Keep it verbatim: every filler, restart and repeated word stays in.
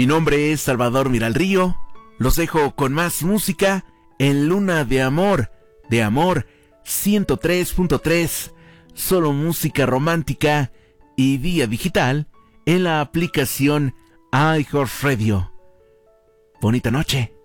Mi nombre es Salvador Miralrío. Los dejo con más música en Luna de Amor, de Amor ciento tres punto tres. Solo música romántica y vía digital en la aplicación iHeartRadio. Bonita noche.